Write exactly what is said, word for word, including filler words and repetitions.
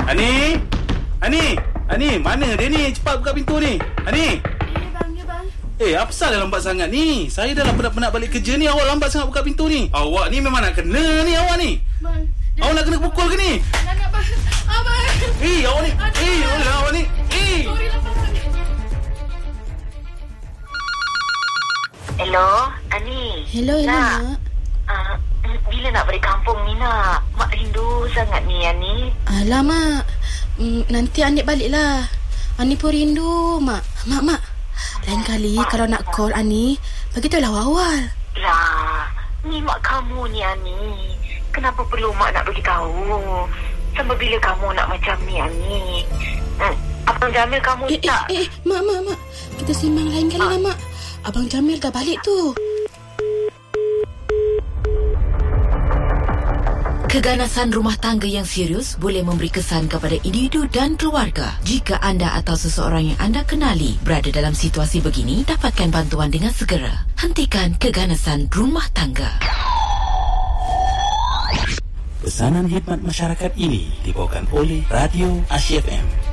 Ani? Ani? Ani, mana dia ni? Cepat buka pintu ni. Ani? Ya bang, ya bang. Eh, apa salah lambat sangat ni? Saya dah penat-penat balik kerja ni. Awak lambat sangat buka pintu ni. Awak ni memang nak kena ni awak ni. Bang. Awak nak kena pukul ke ni? Nak nak bang. Abang. Eh, awak ni. Aduh, Eh, bang. awak, awak ni. Eh. Sorry lah bang. Hello, Ani. Hello, hello, nak. Mak. Uh, bila nak balik kampung ni nak? Mak rindu sangat ni, Ani. Alah, Mak. Mm, nanti Anik balik lah. Ani pun rindu, Mak. Mak, Mak. Lain kali mak, kalau nak call Ani, beritahulah awal. Lah, ni mak kamu ni, Ani. Kenapa perlu mak nak beritahu? Sampai bila kamu nak macam ni, Ani? Hmm, Abang Jamil kamu Eh, tak? eh, eh, Mak, Mak, Mak. Kita sembang lain kali lah, Mak. Abang Jamil dah balik tu. Keganasan rumah tangga yang serius boleh memberi kesan kepada individu dan keluarga. Jika anda atau seseorang yang anda kenali berada dalam situasi begini, dapatkan bantuan dengan segera. Hentikan keganasan rumah tangga. Pesanan khidmat masyarakat ini dibawakan oleh Radio Asia F M.